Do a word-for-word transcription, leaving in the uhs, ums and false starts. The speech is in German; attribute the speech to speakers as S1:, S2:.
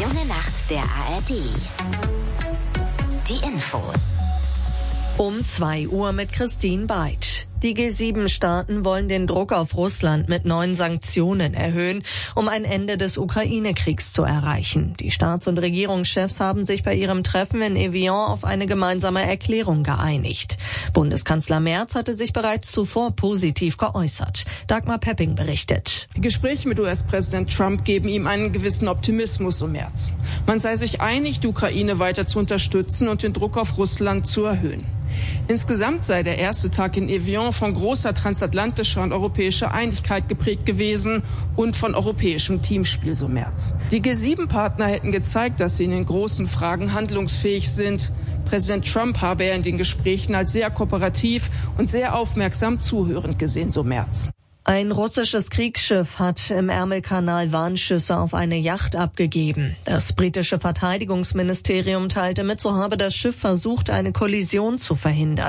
S1: Junge Nacht der A R D. Die Infos.
S2: Um zwei Uhr mit Christine Beit. Die G sieben Staaten wollen den Druck auf Russland mit neuen Sanktionen erhöhen, um ein Ende des Ukraine-Kriegs zu erreichen. Die Staats- und Regierungschefs haben sich bei ihrem Treffen in Evian auf eine gemeinsame Erklärung geeinigt. Bundeskanzler Merz hatte sich bereits zuvor positiv geäußert. Dagmar Pepping berichtet.
S3: Die Gespräche mit U S-Präsident Trump geben ihm einen gewissen Optimismus, so Merz. Man sei sich einig, die Ukraine weiter zu unterstützen und den Druck auf Russland zu erhöhen. Insgesamt sei der erste Tag in Evian von großer transatlantischer und europäischer Einigkeit geprägt gewesen und von europäischem Teamspiel, so Merz. Die G sieben Partner hätten gezeigt, dass sie in den großen Fragen handlungsfähig sind. Präsident Trump habe er in den Gesprächen als sehr kooperativ und sehr aufmerksam zuhörend gesehen, so Merz.
S2: Ein russisches Kriegsschiff hat im Ärmelkanal Warnschüsse auf eine Yacht abgegeben. Das britische Verteidigungsministerium teilte mit, so habe das Schiff versucht, eine Kollision zu verhindern.